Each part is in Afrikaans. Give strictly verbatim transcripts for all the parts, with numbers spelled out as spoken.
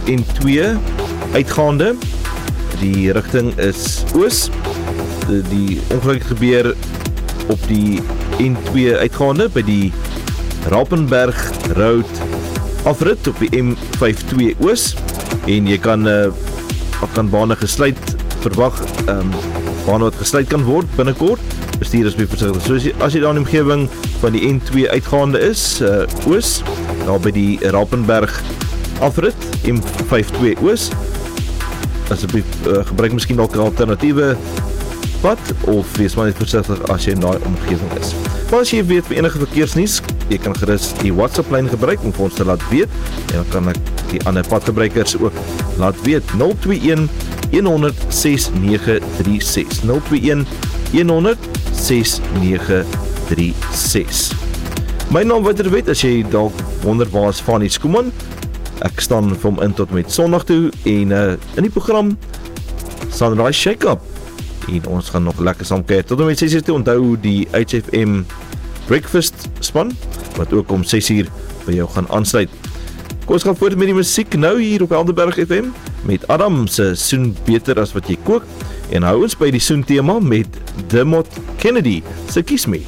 N twee uitgaande. Die rigting is oos. Die ongeluk gebeur op die N twee uitgaande by die Rapenberg Road afrit op die M vyf twee oos en jy kan uh, kan bane gesluit verwag, um, bane wat gesluit kan word binnekort. Bestuur is by versigtig. So as jy, as jy daar in die omgewing van die N twee uitgaande is, uh, oos, daar by die Rapenberg afrit, M vyf twee oos, asseblief uh, gebruik miskien dalk 'n alternatiewe pad, of wees maar net versigtig as jy in daai omgewing is. Maar as jy weet vir enige verkeersnuus, jy kan gerus die WhatsApp-lyn gebruik om vir ons te laat weet, en dan kan ek die ander padgebruikers ook laat weet. nul twee een een honderd ses nege drie ses nul twee een een honderd ses nege drie ses. My naam Wouter Wet, as jy dalk wonder waar is Fanie Skooman, ek staan vir hom in tot met Sondag toe, en uh, in die program Sunrise Shake-Up, en ons gaan nog lekker saam kuier. Tot en met ses uur toe, onthou die H F M Breakfast span, wat ook om ses uur by jou gaan aansluit. Kom ons gaan voort met die musiek nou hier op Helderberg F M, met Adam se Soen Beter As Wat Jy Kook, en hou ons by die Soen tema met Dermot Kennedy se Kies Me.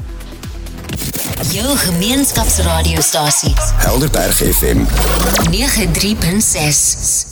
Jou gemeenskapsradiostasie Helderberg F M nege drie punt ses.